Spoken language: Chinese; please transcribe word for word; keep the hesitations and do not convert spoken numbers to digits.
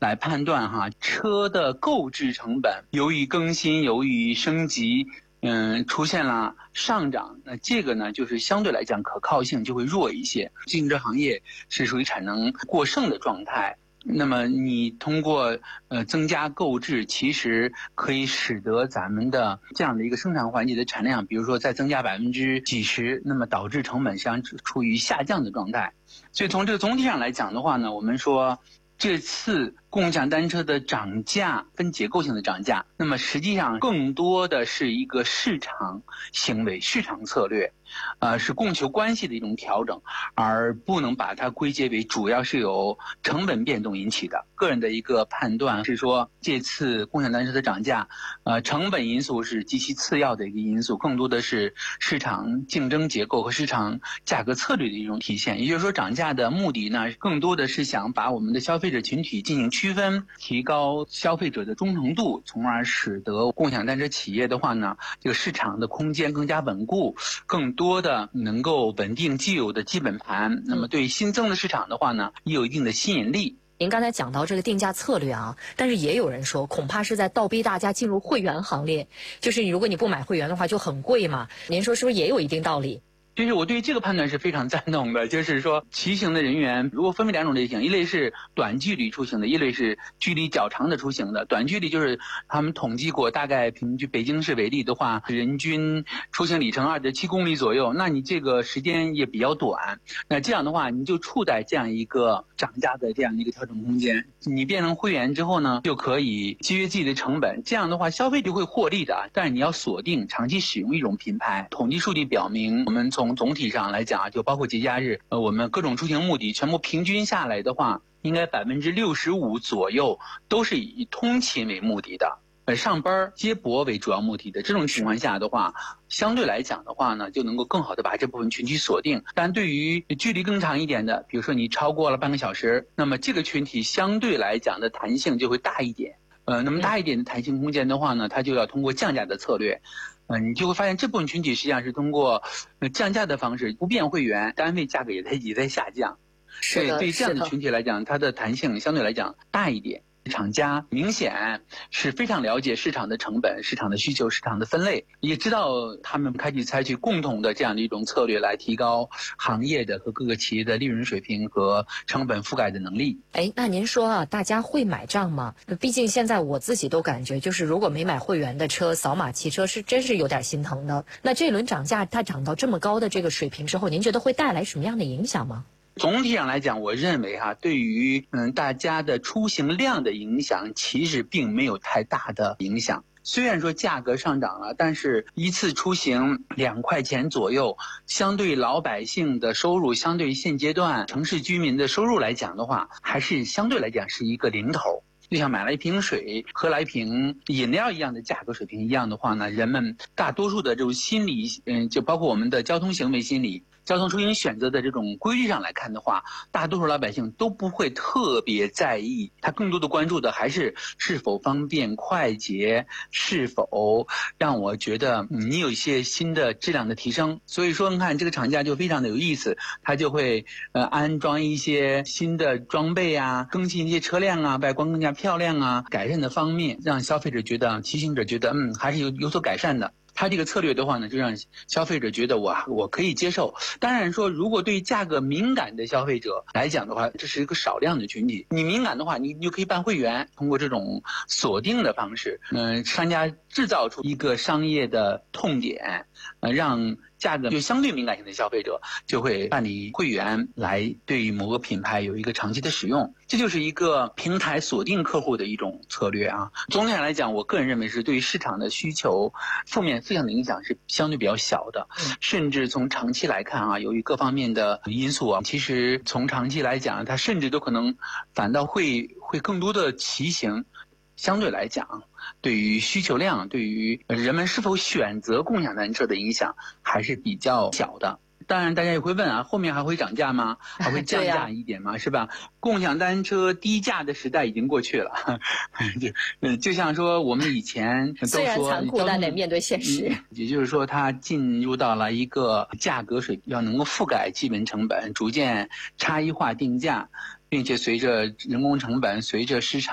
来判断哈，车的购置成本由于更新、由于升级，嗯，出现了上涨，那这个呢，就是相对来讲可靠性就会弱一些。自行车行业是属于产能过剩的状态。那么你通过呃增加购置，其实可以使得咱们的这样的一个生产环节的产量，比如说再增加百分之几十，那么导致成本实际上处于下降的状态。所以从这个总体上来讲的话呢，我们说这次共享单车的涨价分结构性的涨价，那么实际上更多的是一个市场行为、市场策略，呃，是供求关系的一种调整，而不能把它归结为主要是由成本变动引起的。个人的一个判断是说，这次共享单车的涨价，呃，成本因素是极其次要的一个因素，更多的是市场竞争结构和市场价格策略的一种体现。也就是说，涨价的目的呢，更多的是想把我们的消费者群体进行区分，提高消费者的忠诚度，从而使得共享单车企业的话呢，这个市场的空间更加稳固，更多的能够稳定既有的基本盘。那么对新增的市场的话呢，也有一定的吸引力。 您刚才讲到这个定价策略啊，但是也有人说，恐怕是在倒逼大家进入会员行列，就是如果你不买会员的话就很贵嘛。您说是不是也有一定道理？ 就是我对这个判断是非常赞同的，就是说骑行的人员如果分为两种类型，一类是短距离出行的，一类是距离较长的出行的。短距离就是他们统计过，大概平均北京市为例的话，人均出行里程 二点七公里左右，那你这个时间也比较短，那这样的话你就处在这样一个涨价的这样一个调整空间。你变成会员之后呢，就可以节约自己的成本，这样的话消费就会获利的，但是你要锁定长期使用一种品牌。统计数据表明，我们从从总体上来讲啊，就包括节假日，呃，我们各种出行目的全部平均下来的话，应该百分之六十五左右都是以通勤为目的的，呃，上班接驳为主要目的的。这种情况下的话，相对来讲的话呢，就能够更好的把这部分群体锁定。但对于距离更长一点的，比如说你超过了半个小时，那么这个群体相对来讲的弹性就会大一点。呃，那么大一点的弹性空间的话呢，它就要通过降价的策略。嗯、呃，你就会发现这部分群体实际上是通过呃降价的方式，不变会员，单位价格也在也在下降。 是的， 对对这样的群体来讲，它的弹性相对来讲大一点。厂家明显是非常了解市场的成本、市场的需求、市场的分类，也知道他们开始采取共同的这样的一种策略来提高行业的和各个企业的利润水平和成本覆盖的能力。 哎，那您说啊，大家会买账吗？毕竟现在我自己都感觉，就是如果没买会员的车，扫码骑车是真是有点心疼的。那这轮涨价它涨到这么高的这个水平之后，您觉得会带来什么样的影响吗？ 总体上来讲，我认为哈、啊，对于嗯大家的出行量的影响，其实并没有太大的影响。虽然说价格上涨了，但是一次出行两块钱左右，相对老百姓的收入，相对现阶段城市居民的收入来讲的话，还是相对来讲是一个零头。就像买了一瓶水、喝了一瓶饮料一样的价格水平一样的话呢，人们大多数的这种心理，嗯，就包括我们的交通行为心理、交通出行选择的这种规律上来看的话，大多数老百姓都不会特别在意，他更多的关注的还是是否方便快捷，是否让我觉得、嗯、你有一些新的质量的提升。所以说你看这个厂家就非常的有意思，他就会呃安装一些新的装备啊，更新一些车辆啊，外观更加漂亮啊，改善的方面让消费者觉得、骑行者觉得嗯还是有有所改善的。他这个策略的话呢，就让消费者觉得我我可以接受。当然说，如果对价格敏感的消费者来讲的话，这是一个少量的群体。你敏感的话，你你就可以办会员，通过这种锁定的方式，嗯、呃，商家制造出一个商业的痛点，呃，让价格就相对敏感性的消费者就会办理会员，来对于某个品牌有一个长期的使用。这就是一个平台锁定客户的一种策略啊。总体上来讲，我个人认为是对于市场的需求负面负向的影响是相对比较小的，甚至从长期来看啊，由于各方面的因素啊，其实从长期来讲，它甚至都可能反倒会会更多的骑行。相对来讲，对于需求量，对于人们是否选择共享单车的影响还是比较小的。当然大家也会问啊，后面还会涨价吗？还会降价一点吗？是吧？共享单车低价的时代已经过去了。就嗯，就像说我们以前都说虽然残酷，但得面对现实。 嗯、也就是说，它进入到了一个价格水平要能够覆盖基本成本，逐渐差异化定价，并且随着人工成本，随着市场